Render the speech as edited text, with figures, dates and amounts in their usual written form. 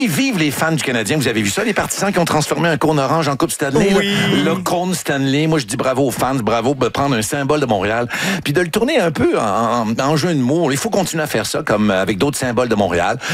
Vive les fans du Canadien. Vous avez vu ça, les partisans qui ont transformé un cône orange en Coupe Stanley? Oui. Le cône Stanley. Moi, je dis bravo aux fans, bravo de prendre un symbole de Montréal, puis de le tourner un peu en jeu de mots. Il faut continuer à faire ça, comme avec d'autres symboles de Montréal.